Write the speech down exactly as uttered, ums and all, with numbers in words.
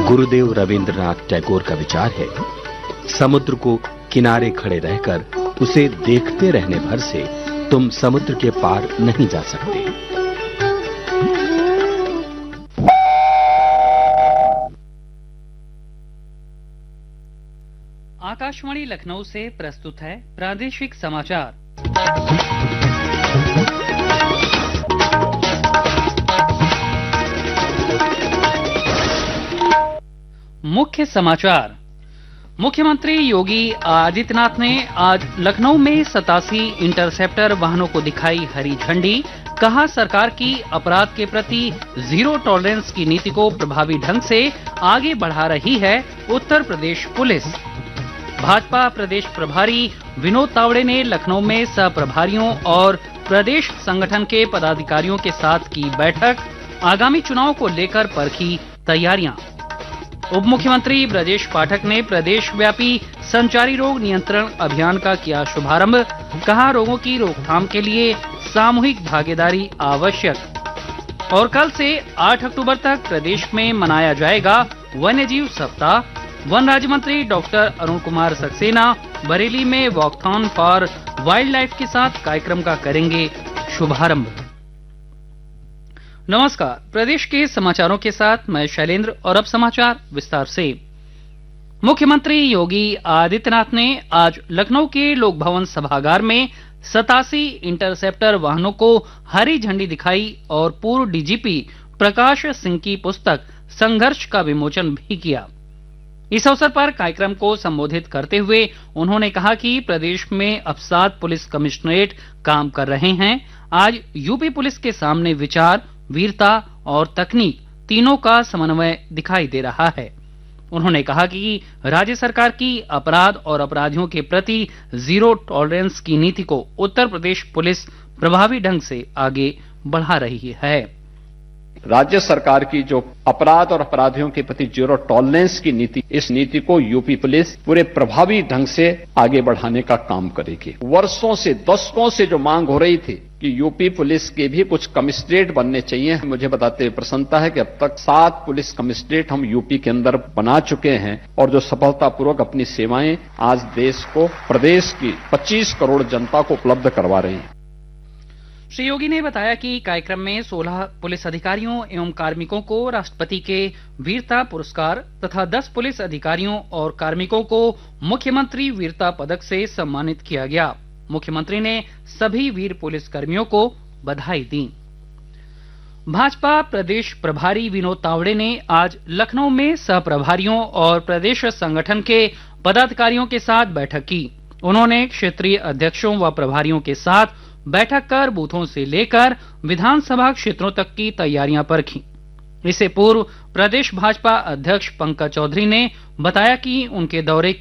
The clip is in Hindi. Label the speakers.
Speaker 1: गुरुदेव रविंद्रनाथ टैगोर का विचार है, समुद्र को किनारे खड़े रहकर उसे देखते रहने भर से तुम समुद्र के पार नहीं जा सकते।
Speaker 2: आकाशवाणी लखनऊ से प्रस्तुत है प्रादेशिक समाचार। मुख्य समाचार। मुख्यमंत्री योगी आदित्यनाथ ने आज लखनऊ में सतासी इंटरसेप्टर वाहनों को दिखाई हरी झंडी। कहा, सरकार की अपराध के प्रति जीरो टॉलरेंस की नीति को प्रभावी ढंग से आगे बढ़ा रही है उत्तर प्रदेश पुलिस। भाजपा प्रदेश प्रभारी विनोद तावड़े ने लखनऊ में सहप्रभारियों और प्रदेश संगठन के पदाधिकारियों के साथ की बैठक। आगामी चुनाव को लेकर परखी तैयारियां। उप मुख्यमंत्री ब्रजेश पाठक ने प्रदेश व्यापी संचारी रोग नियंत्रण अभियान का किया शुभारंभ। कहा, रोगों की रोकथाम के लिए सामूहिक भागीदारी आवश्यक। और कल से आठ अक्टूबर तक प्रदेश में मनाया जाएगा वन्यजीव सप्ताह। वन राज्य मंत्री डॉक्टर अरुण कुमार सक्सेना बरेली में वॉकथॉन फॉर वाइल्ड लाइफ के साथ कार्यक्रम का करेंगे शुभारंभ। नमस्कार, प्रदेश के समाचारों के साथ मैं शैलेंद्र और अब समाचार विस्तार से। मुख्यमंत्री योगी आदित्यनाथ ने आज लखनऊ के लोक भवन सभागार में सतासी इंटरसेप्टर वाहनों को हरी झंडी दिखाई और पूर्व डीजीपी प्रकाश सिंह की पुस्तक संघर्ष का विमोचन भी किया। इस अवसर पर कार्यक्रम को संबोधित करते हुए उन्होंने कहा कि प्रदेश में अब सात पुलिस कमिश्नरेट काम कर रहे हैं। आज यूपी पुलिस के सामने विचार, वीरता और तकनीक तीनों का समन्वय दिखाई दे रहा है। उन्होंने कहा कि राज्य सरकार की अपराध और अपराधियों के प्रति जीरो टॉलरेंस की नीति को उत्तर प्रदेश पुलिस प्रभावी ढंग से आगे बढ़ा रही है।
Speaker 3: राज्य सरकार की जो अपराध और अपराधियों के प्रति जीरो टॉलरेंस की नीति, इस नीति को यूपी पुलिस पूरे प्रभावी ढंग से आगे बढ़ाने का काम करेगी। वर्षों से, दशकों से जो मांग हो रही थी कि यूपी पुलिस के भी कुछ कमिश्नरेट बनने चाहिए, मुझे बताते हुए प्रसन्नता है कि अब तक सात पुलिस कमिश्नरेट हम यूपी के अंदर बना चुके हैं और जो सफलतापूर्वक अपनी सेवाएं आज देश को, प्रदेश की पच्चीस करोड़ जनता को उपलब्ध करवा रहे हैं।
Speaker 2: श्री योगी ने बताया कि कार्यक्रम में सोलह पुलिस अधिकारियों एवं कार्मिकों को राष्ट्रपति के वीरता पुरस्कार तथा दस पुलिस अधिकारियों और कार्मिकों को मुख्यमंत्री वीरता पदक से सम्मानित किया गया। मुख्यमंत्री ने सभी वीर पुलिस कर्मियों को बधाई दी। भाजपा प्रदेश प्रभारी विनोद तावड़े ने आज लखनऊ में सहप्रभारियों और प्रदेश संगठन के पदाधिकारियों के साथ बैठक की। उन्होंने क्षेत्रीय अध्यक्षों व प्रभारियों के साथ बैठक कर बूथों से लेकर विधानसभा क्षेत्रों तक की तैयारियां परखी। इससे पूर्व प्रदेश भाजपा अध्यक्ष पंकज चौधरी ने बताया कि उनके दौरे